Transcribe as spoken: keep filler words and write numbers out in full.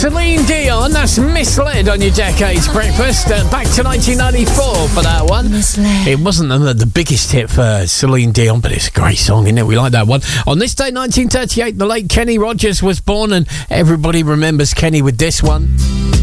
Celine Dion, that's Misled on your Decades Breakfast. Uh, back to nineteen ninety-four for that one. Misled. It wasn't the, the biggest hit for Celine Dion, but it's a great song, isn't it? We like that one. On this day, nineteen thirty-eight, the late Kenny Rogers was born, and everybody remembers Kenny with this one.